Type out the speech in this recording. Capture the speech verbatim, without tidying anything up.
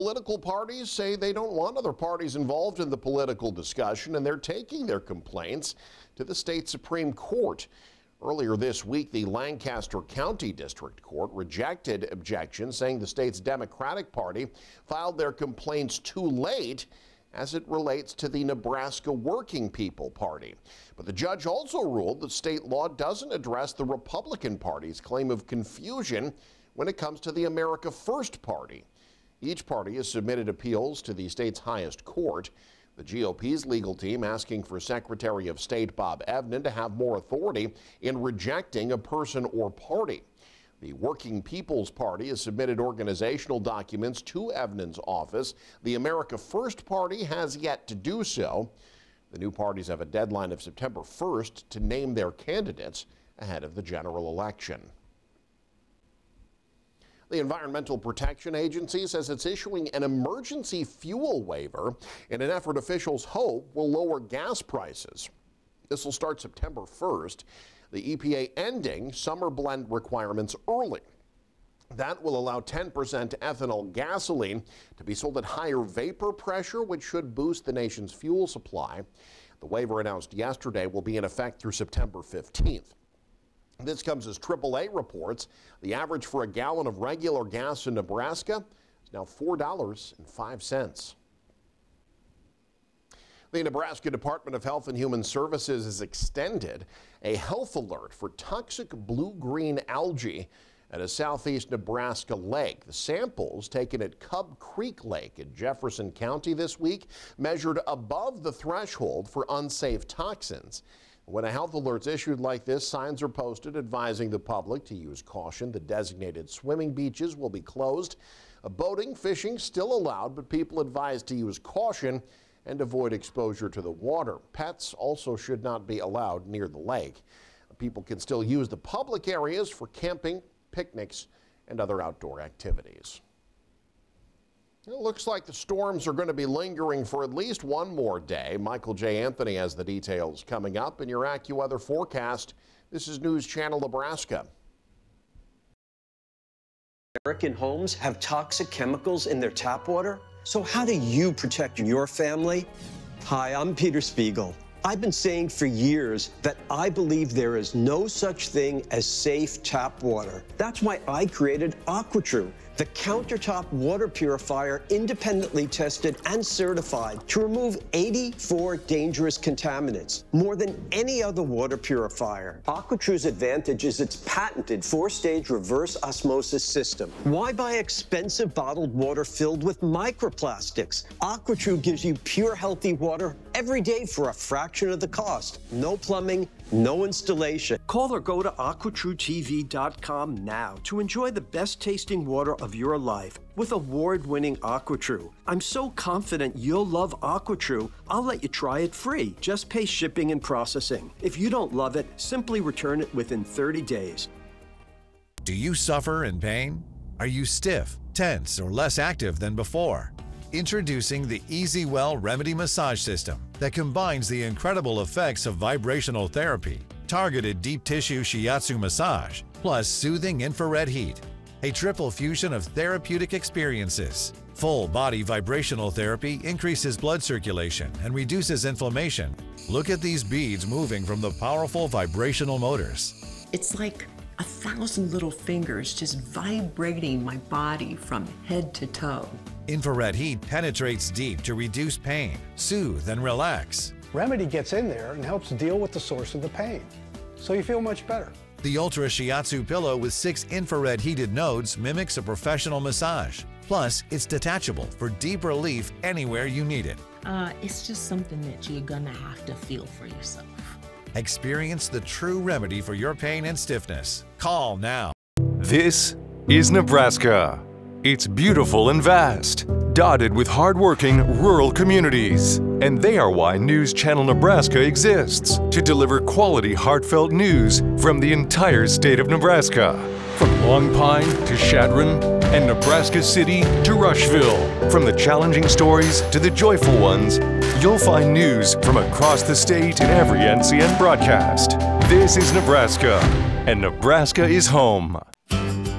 Political parties say they don't want other parties involved in the political discussion, and they're taking their complaints to the state Supreme Court. Earlier this week, the Lancaster County District Court rejected objections, saying the state's Democratic Party filed their complaints too late as it relates to the Nebraska Working People Party. But the judge also ruled that state law doesn't address the Republican Party's claim of confusion when it comes to the America First Party. Each party has submitted appeals to the state's highest court. The G O P's legal team asking for Secretary of State Bob Evnen to have more authority in rejecting a person or party. The Working People's Party has submitted organizational documents to Evnen's office. The America First Party has yet to do so. The new parties have a deadline of September first to name their candidates ahead of the general election. The Environmental Protection Agency says it's issuing an emergency fuel waiver in an effort officials hope will lower gas prices. This will start September first, the E P A ending summer blend requirements early. That will allow ten percent ethanol gasoline to be sold at higher vapor pressure, which should boost the nation's fuel supply. The waiver announced yesterday will be in effect through September fifteenth. This comes as triple A reports the average for a gallon of regular gas in Nebraska is now four dollars and five cents. The Nebraska Department of Health and Human Services has extended a health alert for toxic blue-green algae at a southeast Nebraska lake. The samples taken at Cub Creek Lake in Jefferson County this week measured above the threshold for unsafe toxins. When a health alert's issued like this, signs are posted advising the public to use caution. The designated swimming beaches will be closed. Boating, fishing still allowed, but people advised to use caution and avoid exposure to the water. Pets also should not be allowed near the lake. People can still use the public areas for camping, picnics, and other outdoor activities. It looks like the storms are going to be lingering for at least one more day. Michael J. Anthony has the details coming up in your AccuWeather forecast. This is News Channel Nebraska. American homes have toxic chemicals in their tap water. So how do you protect your family? Hi, I'm Peter Spiegel. I've been saying for years that I believe there is no such thing as safe tap water. That's why I created AquaTrue, the countertop water purifier independently tested and certified to remove eighty-four dangerous contaminants, more than any other water purifier. AquaTrue's advantage is its patented four-stage reverse osmosis system. Why buy expensive bottled water filled with microplastics? AquaTrue gives you pure, healthy water every day for a fraction of the cost. No plumbing, no installation. Call or go to aqua true T V dot com now to enjoy the best tasting water of your life with award-winning AquaTrue. I'm so confident you'll love AquaTrue, I'll let you try it free. Just pay shipping and processing. If you don't love it, simply return it within thirty days. Do you suffer in pain? Are you stiff, tense, or less active than before? Introducing the EasyWell Remedy Massage System that combines the incredible effects of vibrational therapy, targeted deep tissue shiatsu massage, plus soothing infrared heat. A triple fusion of therapeutic experiences. Full body vibrational therapy increases blood circulation and reduces inflammation. Look at these beads moving from the powerful vibrational motors. It's like a thousand little fingers just vibrating my body from head to toe. Infrared heat penetrates deep to reduce pain, soothe, and relax. Remedy gets in there and helps deal with the source of the pain, so you feel much better. The Ultra Shiatsu pillow with six infrared heated nodes mimics a professional massage. Plus, it's detachable for deep relief anywhere you need it. Uh, it's just something that you're gonna have to feel for yourself. Experience the true remedy for your pain and stiffness. Call now. This is Nebraska. It's beautiful and vast, dotted with hardworking rural communities. And they are why News Channel Nebraska exists, to deliver quality, heartfelt news from the entire state of Nebraska. From Long Pine to Chadron and Nebraska City to Rushville. From the challenging stories to the joyful ones, you'll find news from across the state in every N C N broadcast. This is Nebraska, and Nebraska is home.